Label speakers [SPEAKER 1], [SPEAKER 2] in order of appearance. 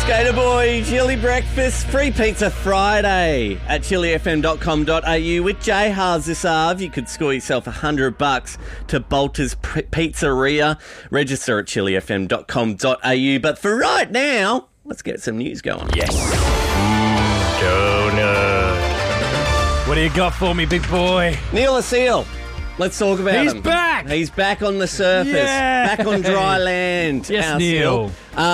[SPEAKER 1] Skater Boy, Chili Breakfast, free pizza Friday at chilifm.com.au. With J Halves this Arv, you could score yourself $100 to Bolter's Pizzeria. Register at chilifm.com.au. But for right now, let's get some news going.
[SPEAKER 2] Yes. Donut. What do you got for me, big boy?
[SPEAKER 1] Neil Aseel. Let's talk about him.
[SPEAKER 2] He's back.
[SPEAKER 1] He's back on the surface.
[SPEAKER 2] Yeah.
[SPEAKER 1] Back on dry land.
[SPEAKER 2] Yes,
[SPEAKER 1] our
[SPEAKER 2] Neil.
[SPEAKER 1] Seal.